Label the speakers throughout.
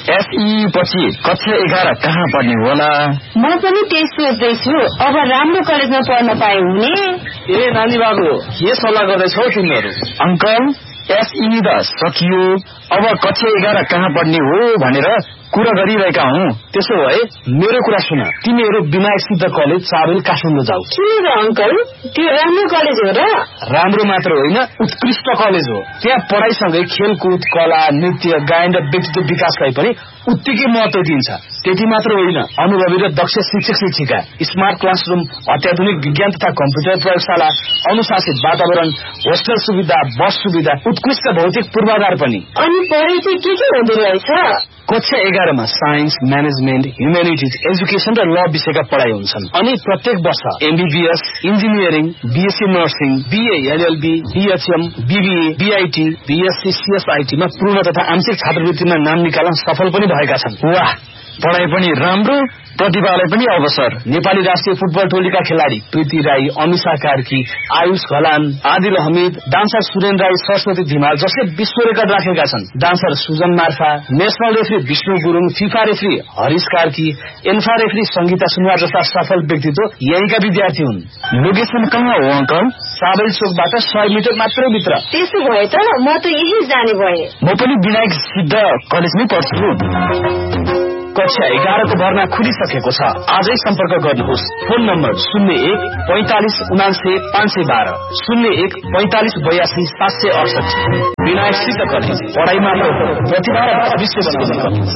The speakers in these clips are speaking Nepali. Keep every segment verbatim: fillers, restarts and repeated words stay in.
Speaker 1: एसई पछि कक्षा एघार कहाँ पढ्ने होला?
Speaker 2: म पनि त्यही सोच्दैछु। अब राम्रो कलेजमा पढ्न पाए हुने।
Speaker 3: ए नानी बाबु, के सल्लाह गर्दैछौ तिमीहरू?
Speaker 1: अंकल, एसई त सकियो, अब कक्षा एघार कहाँ पढ्ने हो भनेर कुरा गरिरहेका हौ।
Speaker 3: त्यसो भए मेरो कुरा सुन, तिमीहरू विनायक सिद्ध कलेज चाबेल काठमाडौँ जाऊ।
Speaker 2: किन अंकल, त्यो राम्रो कलेज हो र?
Speaker 3: राम्रो मात्र होइन, उत्कृष्ट कलेज हो। त्यहाँ पढाइसँगै खेलकुद, कला, नृत्य, गायन र व्यक्तित्व विकासलाई पनि उत्तिकै महत्व दिन्छ। त्यति मात्र होइन, अनुभवी र दक्ष शिक्षक शिक्षिका, स्मार्ट क्लासरूम, अत्याधुनिक विज्ञान तथा कम्प्युटर प्रयोगशाला, अनुशासित वातावरण, होस्टेल सुविधा, बस सुविधा, उत्कृष्ट भौतिक पूर्वाधार पनि।
Speaker 2: अनि पढाइ चाहिँ के के हुँदो रहेछ?
Speaker 3: कक्षा एघारमा साइन्स, म्यानेजमेन्ट, ह्युमेनिटिज, एजुकेसन र ल विषयका पढाइ हुन्छन्। अनि प्रत्येक वर्ष MBBS, engineering, BSc nursing, BA, LLB, BHM, BBA, BIT, BSc, CSIT मा पूर्ण तथा आंशिक छात्रवृत्तिमा नाम निकाल्न सफल पनि भएका छन्।
Speaker 1: वाह, पढाइ पनि राम्रो, प्रतिभालाई पनि अवसर।
Speaker 3: नेपाली राष्ट्रिय फुटबल टोलीका खेलाडी प्रीति राई, अमिषा कार्की, आयुष घलान, आदिल हमिद, डान्सर सुरेन राई, सरस्वती धिमाल जसले विश्व रेकर्ड राखेका छन्, dancer Sujan Marpha, national referee Vishnu Gurung, FIFA referee Harish Karki, ANFA referee Sangeeta Sunuwar जस्ता सफल व्यक्तित्व यहीका विद्यार्थी हुन्।
Speaker 1: लोकेसन कहाँ हो अंकल?
Speaker 3: साबेल चोकबाट सय मिटर मात्रै भित्र।
Speaker 2: त्यसो भए त म त यही जाने भए।
Speaker 1: म पनि विनायक सिद्ध कलेजमै पढ्छु।
Speaker 3: कक्षा एघारको भर्ना खुलिसकेको छ। आजै सम्पर्क गर्नुहोस्। फोन नम्बर शून्य एक पैंतालिस उनासे पाँच सय बाह्र, शून्य एक पैंतालिस बयासी सात सय अडसठी। विनायक सिद्ध कलेज, पढाइ मात्र प्रतिभा र भविष्य बनाउने कलेज।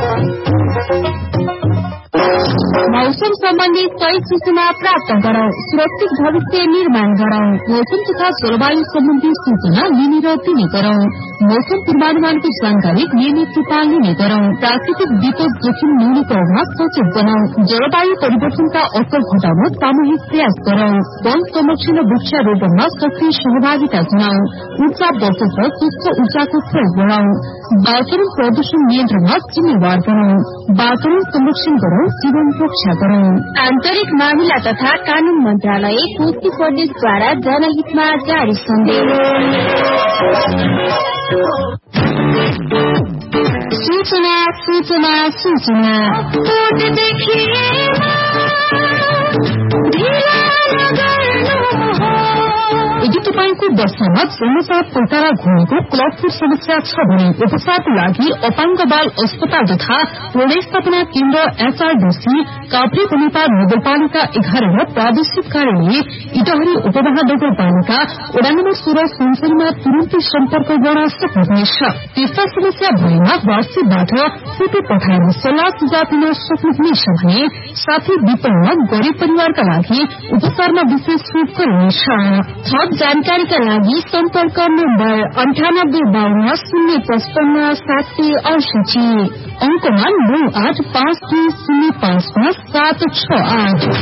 Speaker 4: मौसम सम्बन्धी सही सूचना प्राप्त गरौं, सुरक्षित भविष्य निर्माण गरौं। मौसम तथा जलवायु सम्बन्धी सूचना लिने र दिने गरौं। मौसम पूर्वानुमानको जानकारी नियमित रूपमा लिने गरौं। प्राकृतिक विपद जोखिम न्यूनीकरणमा सचेत बनाऊ। जलवायु परिवर्तनका असर घटाउन सामूहिक प्रयास गरौं। वन संरक्षण र वृक्षारोपणमा सक्रिय सहभागिता जनाऊ। ऊर्जा बचत र स्वच्छ ऊर्जाको प्रयोग गरौं। वातावरण प्रदूषण नियन्त्रणमा जिम्मेवार गरौं। वातावरण संरक्षण गरौं, जीवन रक्षा गरौं। आन्तरिक मामिला तथा कानून मन्त्रालय, कोशी प्रदेशद्वारा जनहितमा जारी सन्देश। सूचना सूचना सूचना यदि तपाईंको वर्षमा जन्मसाथ पौतारा घुमेको क्लबफुट समस्या छ भने उपचारको लागि अपाङ्ग बाल अस्पताल तथा पुनर्स्थापना केन्द्र एचआरडीसी काभ्रे बनेपा नगरपालिका एघार र प्रादेशिक कार्यालय इटहरी उपमहानगरपालिका वडा नम्बर सोह्र सुनसरीमा तुरन्तै सम्पर्क गर्न सक्नुहुनेछ। त्यस्ता समस्या भएमा वाट्सएपबाट फोटो पठाएर सल्लाह सुझाव दिन सक्नुहुनेछ भने साथै विपन्न गरीब परिवारका लागि उपचारमा विशेष छुट गरिनेछ। थप जानकारीका लागि सम्पर्क नम्बर अन्ठानब्बे बाहन्न शून्य पचपन्न सात सय अडसठी, अंकमा नौ आठ पाँच दुई शून्य पाँच पाँच सात छ आठ।